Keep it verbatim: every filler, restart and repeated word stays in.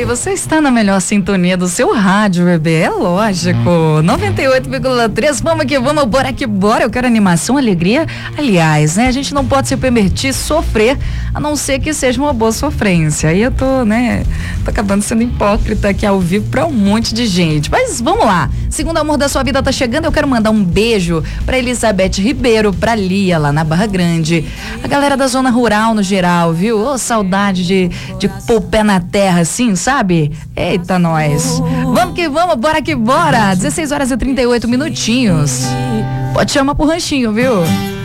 você está na melhor sintonia do seu rádio, bebê, é lógico. noventa e oito vírgula três, vamos que vamos, bora que bora. Eu quero animação, alegria. Aliás, né, a gente não pode se permitir sofrer, a não ser que seja uma boa sofrência. Aí eu tô, né, tô acabando sendo hipócrita aqui ao vivo pra um monte de gente. Mas vamos lá. Segundo Amor da Sua Vida tá chegando, eu quero mandar um beijo pra Elizabeth Ribeiro, pra Lia, lá na Barra Grande. A galera da zona rural no geral, viu? Ô, saudade de, de pôr o pé na terra, assim, sabe? Eita, nós. Vamos que vamos, bora que bora. dezesseis horas e trinta e oito minutinhos. Pode chamar pro ranchinho, viu?